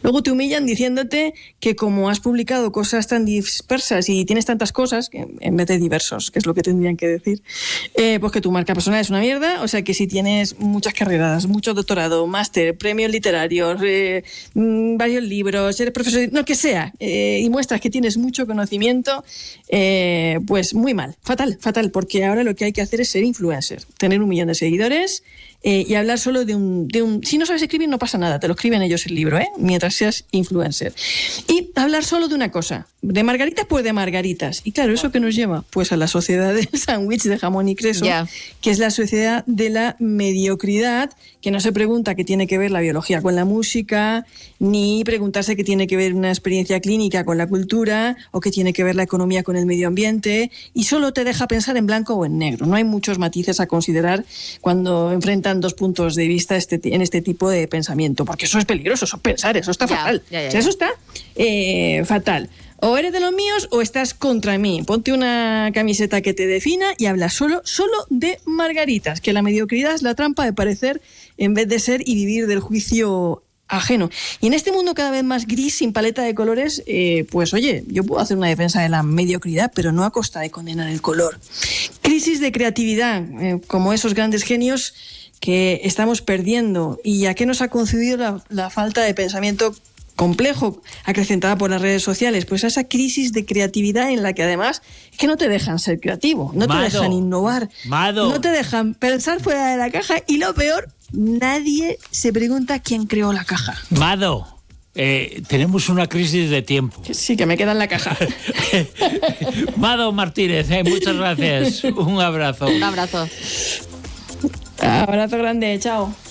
Luego te humillan diciéndote que como has publicado cosas tan dispersas y tienes tantas cosas, que en vez de diversos, que es lo que tendrían que decir, pues que tu marca personal es una mierda. O sea, que si tienes muchas carreras, mucho doctorado, máster, premios literarios, varios libros, eres profesor, no que sea, y muestras que tienes mucho conocimiento, pues muy mal, fatal, porque ahora lo que hay que hacer es ser influencer, tener 1 millón de seguidores y hablar solo de un... Si no sabes escribir, no pasa nada, te lo escriben ellos el libro, mientras seas influencer. Y hablar solo de una cosa, de margaritas, pues de margaritas. Y claro, ¿eso qué nos lleva? Pues a la sociedad del sándwich de jamón y queso, que es la sociedad de la mediocridad, que no se pregunta qué tiene que ver la biología con la música, ni preguntarse qué tiene que ver una experiencia clínica con la cultura, o qué tiene que ver la economía con el medio ambiente, y solo te deja pensar en blanco o en negro. No hay muchos matices a considerar cuando enfrentan 2 puntos de vista en este tipo de pensamiento, porque eso es peligroso, eso es pensar, eso está fatal. O sea, eso está fatal. O eres de los míos o estás contra mí. Ponte una camiseta que te defina y habla solo de margaritas, que la mediocridad es la trampa de parecer en vez de ser y vivir del juicio ajeno. Y en este mundo cada vez más gris, sin paleta de colores, pues oye, yo puedo hacer una defensa de la mediocridad, pero no a costa de condenar el color. Crisis de creatividad, como esos grandes genios que estamos perdiendo. ¿Y a qué nos ha concedido la falta de pensamiento complejo acrecentada por las redes sociales? Pues a esa crisis de creatividad en la que además es que no te dejan ser creativo, no te dejan innovar, no te dejan pensar fuera de la caja y lo peor, nadie se pregunta quién creó la caja. Mado, tenemos una crisis de tiempo. Sí, que me queda en la caja. Mado Martínez, muchas gracias. Un abrazo. Un abrazo. Abrazo grande, chao.